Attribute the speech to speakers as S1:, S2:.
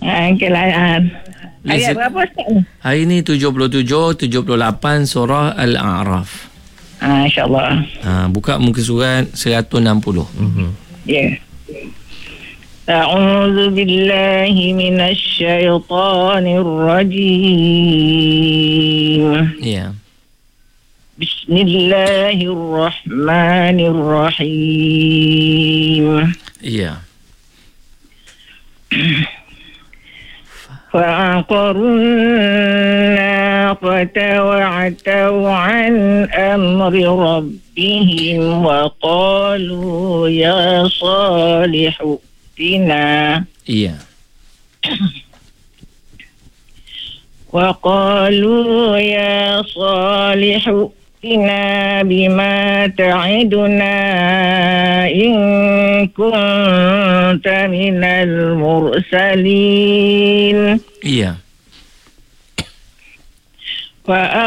S1: Ayat berapa Ustaz ni?
S2: Hari ni 77, 78 surah Al-A'raf.
S1: InsyaAllah.
S2: Buka muka surat 160.
S1: Ya. A'udzu billahi minasy syaithanir rajim.
S2: Ya.
S1: Bismillahirrahmanirrahim.
S2: Ya.
S1: فعقروا الناقة وعتوا عن أمر ربهم وقالوا يا صالح ائتنا
S2: Ya.
S1: وقالوا يا صالح ائتنا بما تعدنا إن كنت من المرسلين.
S2: Ya.